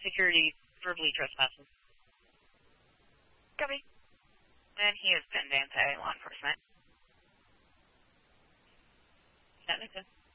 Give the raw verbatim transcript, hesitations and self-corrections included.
security verbally trespasses. Copy. And he is pinned anti-law enforcement. That makes sense.